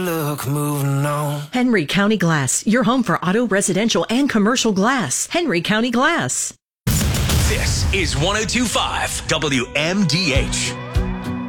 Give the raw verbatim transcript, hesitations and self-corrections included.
Look, moving on. Henry County Glass, your home for auto, residential, and commercial glass. Henry County Glass. This is one oh two point five W M D H.